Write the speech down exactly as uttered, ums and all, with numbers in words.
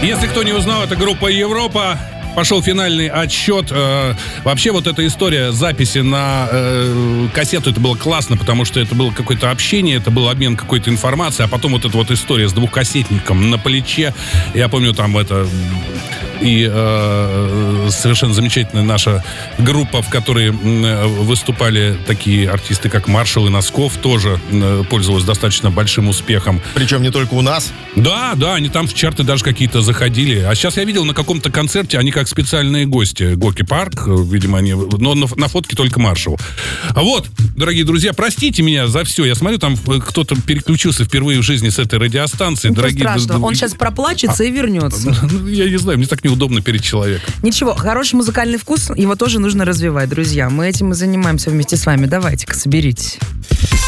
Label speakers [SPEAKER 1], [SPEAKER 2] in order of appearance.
[SPEAKER 1] Если кто не узнал, это группа «Европа». Пошел финальный отсчет. Э, вообще вот эта история записи на э, кассету, это было классно, потому что это было какое-то общение, это был обмен какой-то информацией, а потом вот эта вот история с двухкассетником на плече. Я помню, там это... И э, совершенно замечательная наша группа, в которой э, выступали такие артисты, как Маршал и Носков, тоже э, пользовалась достаточно большим успехом.
[SPEAKER 2] Причем не только у нас.
[SPEAKER 1] Да, да, они там в чарты даже какие-то заходили. А сейчас я видел на каком-то концерте, они как специальные гости. Горки Парк, видимо, они... Но на, на фотке только Маршал. А вот, дорогие друзья, простите меня за все. Я смотрю, там кто-то переключился впервые в жизни с этой радиостанции.
[SPEAKER 3] Ничего
[SPEAKER 1] дорогие...
[SPEAKER 3] страшного, он сейчас проплачется а, и вернется.
[SPEAKER 1] Я не знаю, мне так неудобно перед человеком.
[SPEAKER 3] Ничего, хороший музыкальный вкус, его тоже нужно развивать, друзья. Мы этим и занимаемся вместе с вами. Давайте-ка, соберитесь.